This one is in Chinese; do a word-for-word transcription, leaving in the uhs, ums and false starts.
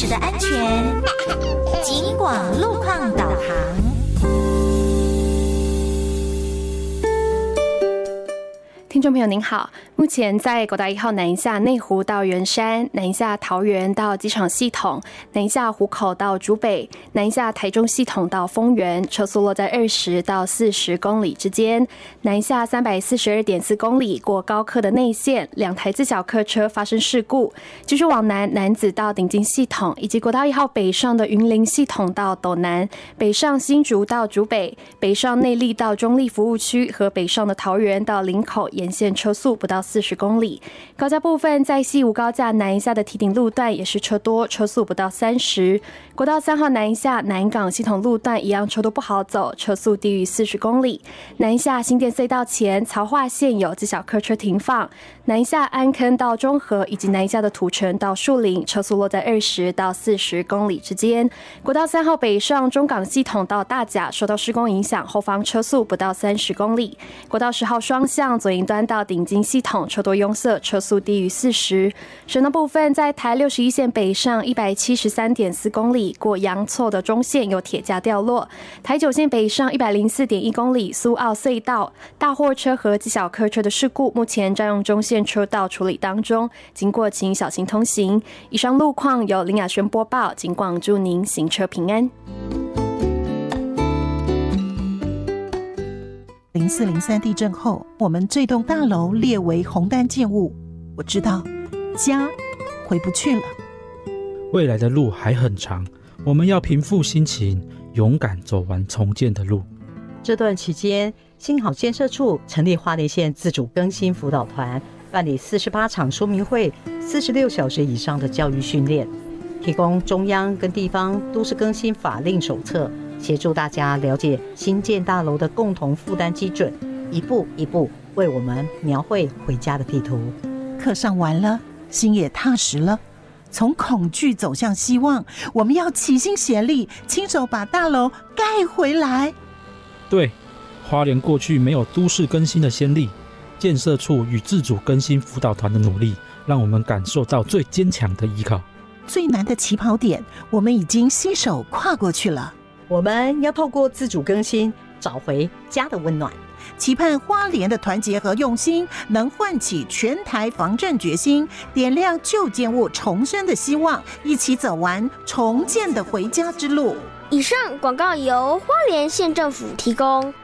时的安全。警广路况导航。 听众朋友您好，目前在国道一号南一下内湖到圆山、南一下桃园到机场系统、南一下湖口到竹北、南一下台中系统到丰原，车速落在二十到四十公里之间。南一下三百四十二点四公里过高客的内线，两台自小客车发生事故。继续往南，南子到顶金系统，以及国道一号北上的云林系统到斗南，北上新竹到竹北，北上内壢到中壢服务区和北上的桃园到林口沿线车速不到四十公里。高架部分在西吴高架南一下的堤顶路段也是车多，车速不到三十。国道三号南一下南港系统路段一样车多不好走，车速低于四十公里。南一下新店隧道前曹化线有自小客车停放。南一下安坑到中和以及南一下的土城到树林，车速落在二十到四十公里之间。国道三号北上中港系统到大甲受到施工影响，后方车速不到三十公里。国道十号双向左营端到顶金系统车多拥塞，车速低于四十。省道部分在台六十一线北上一百七十三点四公里过阳错的中线有铁架掉落。台九线北上一百零四点一公里苏澳隧道大货车和自小客车的事故，目前占用中线车道处理当中，经过请小心通行。以上路况由林雅轩播报，警广祝您行车平安。 零四零三地震后，我们这栋大楼列为红单建物。我知道，家回不去了。 未来的路还很长，我们要平复心情，勇敢走完重建的路。 这段期间，新好建设处成立花莲县自主更新辅导团，办理四十八场说明会，四十六小时以上的教育训练，提供中央跟地方都市更新法令手册，协助大家了解新建大楼的共同负担基准，一步一步为我们描绘回家的地图。 课上完了，心也踏实了。从恐惧走向希望，我们要齐心协力，亲手把大楼盖回来。 对，花莲过去没有都市更新的先例，建设处与自主更新辅导团的努力，让我们感受到最坚强的依靠。 最难的起跑点，我们已经携手跨过去了。 我们要透过自主更新，找回家的温暖。 期盼花莲的团结和用心，能唤起全台防震决心，点亮旧建物重生的希望，一起走完重建的回家之路。 以上广告由花莲县政府提供。